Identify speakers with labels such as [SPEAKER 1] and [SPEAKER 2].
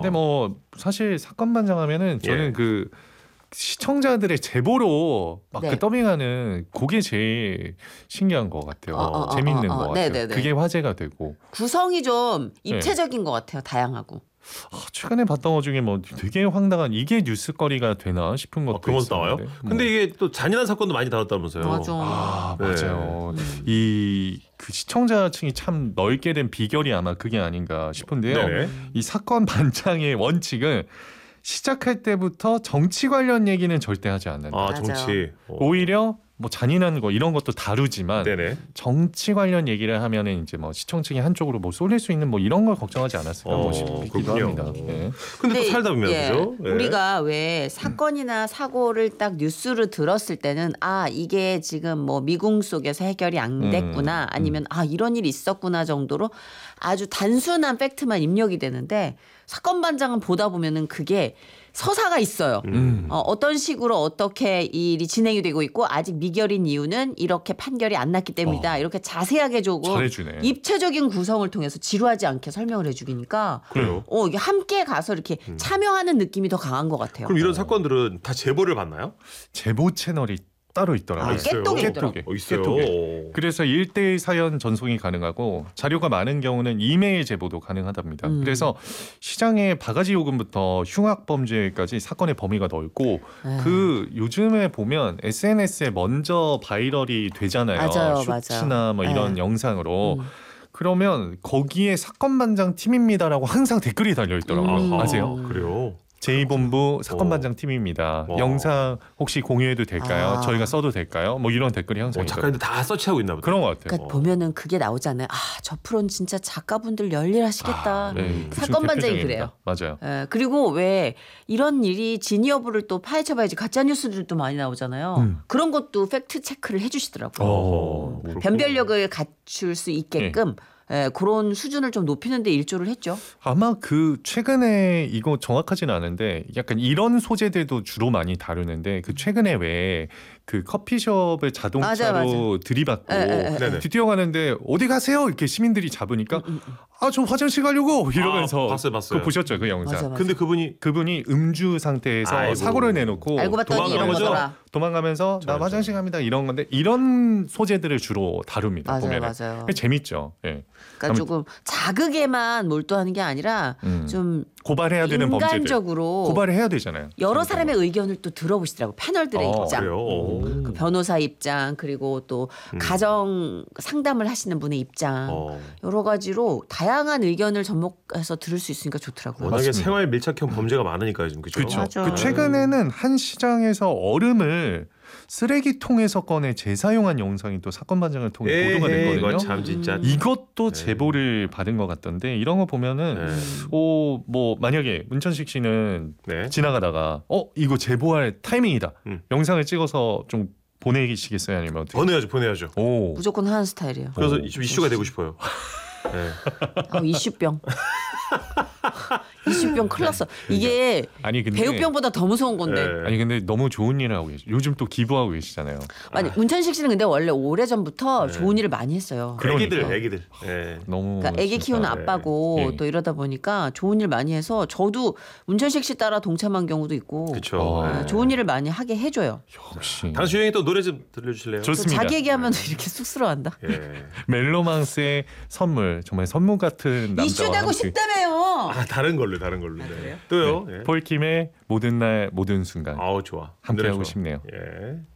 [SPEAKER 1] 근데 뭐 사실 사건 반장하면은 저는
[SPEAKER 2] 예.
[SPEAKER 1] 그 시청자들의 제보로 막 그
[SPEAKER 3] 네.
[SPEAKER 1] 더빙하는 그게 제일 신기한 것 같아요. 재밌는 것 같아요.
[SPEAKER 3] 네네네.
[SPEAKER 1] 그게 화제가 되고.
[SPEAKER 3] 구성이 좀 입체적인 것 같아요. 다양하고.
[SPEAKER 1] 최근에 봤던 것 중에 뭐 되게 황당한 이게 뉴스거리가 되나 싶은 것도
[SPEAKER 2] 그런 것도 나와요?
[SPEAKER 1] 있었는데.
[SPEAKER 2] 근데 이게 또 잔인한 사건도 많이 다뤘다면서요.
[SPEAKER 3] 맞아.
[SPEAKER 1] 네. 맞아요. 이 그 시청자층이 참 넓게 된 비결이 아마 그게 아닌가 싶은데요.
[SPEAKER 2] 네네.
[SPEAKER 1] 이 사건 반장의 원칙은 시작할 때부터 정치 관련 얘기는 절대 하지 않는다.
[SPEAKER 2] 아,
[SPEAKER 3] 맞아요.
[SPEAKER 2] 정치.
[SPEAKER 1] 오히려 뭐 잔인한 거 이런 것도 다루지만
[SPEAKER 2] 네네.
[SPEAKER 1] 정치 관련 얘기를 하면은 이제 뭐 시청층이 한쪽으로 뭐 쏠릴 수 있는 뭐 이런 걸 걱정하지 않았을까 뭐 싶기도
[SPEAKER 2] 그렇군요.
[SPEAKER 1] 합니다. 예.
[SPEAKER 2] 근데 또 살다 보면 그죠? 예.
[SPEAKER 3] 우리가 왜 사건이나 사고를 딱 뉴스로 들었을 때는 아 이게 지금 뭐 미궁 속에서 해결이 안 됐구나 아니면 아 이런 일이 있었구나 정도로 아주 단순한 팩트만 입력이 되는데 사건 반장은 보다 보면은 그게 서사가 있어요. 어떤 식으로 어떻게 이 일이 진행이 되고 있고 아직 미결인 이유는 이렇게 판결이 안 났기 때문이다. 이렇게 자세하게 조금
[SPEAKER 1] 잘해주네.
[SPEAKER 3] 입체적인 구성을 통해서 지루하지 않게 설명을 해주기니까
[SPEAKER 2] 그래요.
[SPEAKER 3] 이게 함께 가서 이렇게 참여하는 느낌이 더 강한 것 같아요.
[SPEAKER 2] 그럼 이런 사건들은 다 제보를 받나요?
[SPEAKER 1] 제보 채널이 따로 있더라고요.
[SPEAKER 3] 깨똑에 있더라고요.
[SPEAKER 2] 있어요.
[SPEAKER 1] 깨똑에. 그래서 1대1 사연 전송이 가능하고 자료가 많은 경우는 이메일 제보도 가능하답니다. 그래서 시장의 바가지 요금부터 흉악 범죄까지 사건의 범위가 넓고 그 요즘에 보면 SNS에 먼저 바이럴이 되잖아요.
[SPEAKER 3] 맞아요,
[SPEAKER 1] 쇼츠나
[SPEAKER 3] 맞아요.
[SPEAKER 1] 뭐 이런
[SPEAKER 3] 네.
[SPEAKER 1] 영상으로. 그러면 거기에 사건 반장 팀입니다라고 항상 댓글이 달려 있더라고요. 아세요?
[SPEAKER 2] 그래요.
[SPEAKER 1] 제2본부 사건반장 팀입니다. 영상 혹시 공유해도 될까요? 저희가 써도 될까요? 뭐 이런 댓글이 항상 있어요.
[SPEAKER 2] 작가님들 다 서치하고 있나 보다.
[SPEAKER 1] 그런 것 같아요.
[SPEAKER 3] 그러니까 보면은 그게 나오잖아요. 아, 저 프로는 진짜 작가분들 열일하시겠다.
[SPEAKER 1] 네,
[SPEAKER 3] 사건 반장이
[SPEAKER 1] 대표적입니다.
[SPEAKER 3] 그래요.
[SPEAKER 1] 맞아요.
[SPEAKER 3] 예, 그리고 왜 이런 일이 진위 여부를 또 파헤쳐봐야지 가짜 뉴스들도 많이 나오잖아요. 그런 것도 팩트 체크를 해주시더라고요. 변별력을 갖출 수 있게끔 그런 수준을 좀 높이는 데 일조를 했죠.
[SPEAKER 1] 아마 그 최근에 이거 정확하진 않은데 약간 이런 소재들도 주로 많이 다루는데 그 최근에 왜 그 커피숍을 자동차로
[SPEAKER 3] 맞아.
[SPEAKER 1] 들이받고
[SPEAKER 2] 네네.
[SPEAKER 1] 뒤뛰어가는데 어디 가세요? 이렇게 시민들이 잡으니까 아, 저 화장실 가려고 이러면서
[SPEAKER 2] 봤어요.
[SPEAKER 1] 그거 보셨죠? 그 영상.
[SPEAKER 3] 맞아.
[SPEAKER 2] 근데 그분이
[SPEAKER 1] 음주 상태에서
[SPEAKER 2] 아이고.
[SPEAKER 1] 사고를 내놓고
[SPEAKER 3] 알고 봤더니 이런 거더라.
[SPEAKER 1] 도망가면서 나 화장실 갑니다 이런 건데 이런 소재들을 주로 다룹니다.
[SPEAKER 3] 맞아요,
[SPEAKER 1] 보면은.
[SPEAKER 3] 맞아요.
[SPEAKER 1] 재밌죠. 예.
[SPEAKER 3] 그러니까 조금 자극에만 몰두하는 게 아니라 좀
[SPEAKER 1] 고발해야 되는 범죄들.
[SPEAKER 3] 인간적으로
[SPEAKER 1] 고발을 해야 되잖아요.
[SPEAKER 3] 여러 사람의 의견을 또 들어보시더라고. 패널들의 입장.
[SPEAKER 2] 그래요.
[SPEAKER 3] 그 변호사 입장 그리고 또 가정 상담을 하시는 분의 입장 여러 가지로 다양한 의견을 접목해서 들을 수 있으니까 좋더라고요.
[SPEAKER 2] 워낙에
[SPEAKER 1] 맞습니다.
[SPEAKER 2] 생활 밀착형 범죄가 많으니까요, 지금 그죠?
[SPEAKER 1] 그렇죠.
[SPEAKER 3] 맞아.
[SPEAKER 1] 그 최근에는 한 시장에서 얼음을 쓰레기통에서 꺼내 재사용한 영상이 또 사건 반장을 통해 보도가 됐거든요.
[SPEAKER 2] 이건 참 진짜.
[SPEAKER 1] 이것도 제보를 받은 것 같던데 이런 거 보면은 뭐 만약에 문천식 씨는
[SPEAKER 2] 네.
[SPEAKER 1] 지나가다가 이거 제보할 타이밍이다. 영상을 찍어서 좀 보내시겠어요? 아니면 어떻게?
[SPEAKER 2] 보내야죠.
[SPEAKER 1] 오.
[SPEAKER 3] 무조건 하는 스타일이에요.
[SPEAKER 2] 그래서 이슈가 되고 싶어요. 네.
[SPEAKER 3] 이슈병. 이슈병 큰일 났어. 이게
[SPEAKER 1] 아니 근데
[SPEAKER 3] 배우병보다 더 무서운 건데.
[SPEAKER 2] 네.
[SPEAKER 1] 근데 너무 좋은 일을 하고 계시죠. 요즘 또 기부하고 계시잖아요.
[SPEAKER 3] 아니 문천식 씨는 근데 원래 오래전부터 좋은 일을 많이 했어요.
[SPEAKER 2] 애기들. 네.
[SPEAKER 1] 너무
[SPEAKER 3] 그러니까 애기 키우는
[SPEAKER 1] 진짜,
[SPEAKER 3] 아빠고
[SPEAKER 1] 예.
[SPEAKER 3] 또 이러다 보니까 좋은 일 많이 해서 저도 문천식 씨 따라 동참한 경우도 있고
[SPEAKER 2] 그렇죠.
[SPEAKER 3] 좋은 일을 많이 하게 해줘요.
[SPEAKER 1] 역시
[SPEAKER 2] 당시 유행이 또 노래 좀 들려주실래요?
[SPEAKER 3] 또
[SPEAKER 1] 좋습니다.
[SPEAKER 3] 자기 얘기하면 이렇게 쑥스러워한다.
[SPEAKER 2] 예.
[SPEAKER 1] 멜로망스의 선물 정말 선물 같은 남자와
[SPEAKER 3] 이슈되고
[SPEAKER 1] 함께.
[SPEAKER 3] 싶다며요.
[SPEAKER 2] 다른 걸로. 네. 또요. 예.
[SPEAKER 1] 폴킴의 모든 날 모든 순간
[SPEAKER 2] 아우 좋아.
[SPEAKER 1] 함께
[SPEAKER 2] 노래
[SPEAKER 1] 하고
[SPEAKER 2] 좋아.
[SPEAKER 1] 싶네요.
[SPEAKER 2] 예.